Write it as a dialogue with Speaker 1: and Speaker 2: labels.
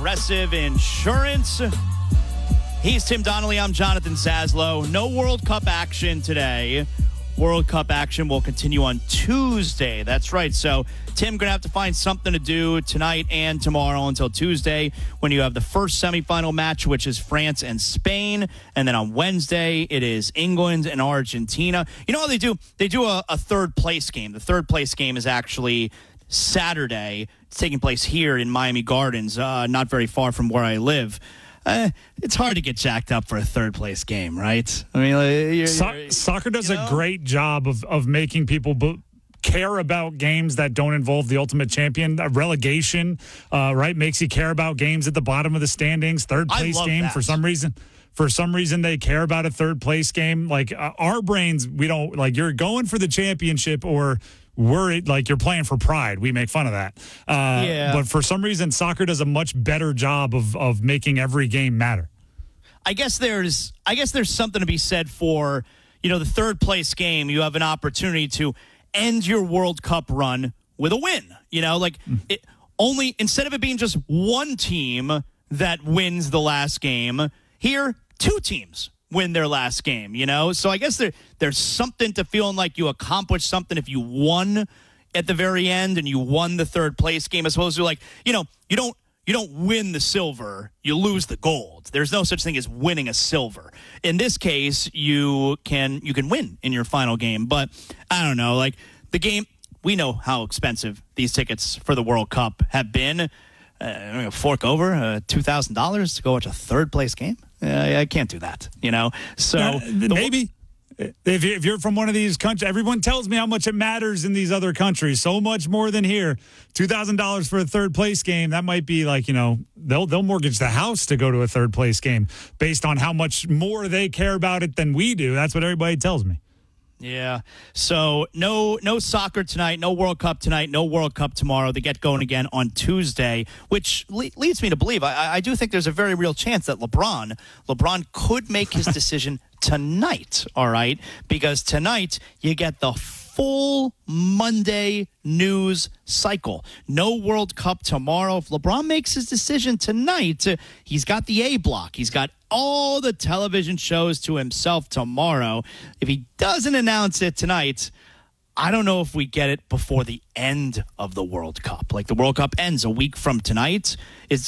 Speaker 1: Progressive Insurance. He's Tim Donnelly. I'm Jonathan Zaslow. No World Cup action today. World Cup action will continue on Tuesday. That's right. So Tim going to have to find something to do tonight and tomorrow until Tuesday when you have the first semifinal match, which is France and Spain. And then on Wednesday, it is England and Argentina. You know how they do? They do a third place game. The third place game is actually Saturday. It's taking place here in Miami Gardens, not very far from where I live. It's hard to get jacked up for a third-place game, right? I mean,
Speaker 2: soccer does a great job of making people care about games that don't involve the ultimate champion. Relegation, right, makes you care about games at the bottom of the standings. Third-place game, that. For some reason, they care about a third-place game. Like, our brains, we don't, like, you're going for the championship or worried, like you're playing for pride. We make fun of that. But for some reason, soccer does a much better job of making every game matter.
Speaker 1: I guess there's something to be said for, the third place game. You have an opportunity to end your World Cup run with a win. Instead of it being just one team that wins the last game, here, two teams win their last game, So I guess there's something to feeling like you accomplished something if you won at the very end and you won the third place game, as opposed to you don't win the silver, you lose the gold. There's no such thing as winning a silver. In this case, you can win in your final game, but I don't know, the game, we know how expensive these tickets for the World Cup have been. Fork over $2,000 to go watch a third place game. I can't do that, So
Speaker 2: maybe if you're from one of these countries, everyone tells me how much it matters in these other countries, so much more than here. $2,000 for a third place game, that might be they'll mortgage the house to go to a third place game based on how much more they care about it than we do. That's what everybody tells me.
Speaker 1: Yeah. So no soccer tonight, no World Cup tonight, no World Cup tomorrow. They get going again on Tuesday, which leads me to believe I do think there's a very real chance that LeBron could make his decision tonight, all right? Because tonight you get the full Monday news cycle. No World Cup tomorrow. If LeBron makes his decision tonight, he's got the A block. He's got all the television shows to himself tomorrow. If he doesn't announce it tonight, I don't know if we get it before the end of the World Cup. The World Cup ends a week from tonight.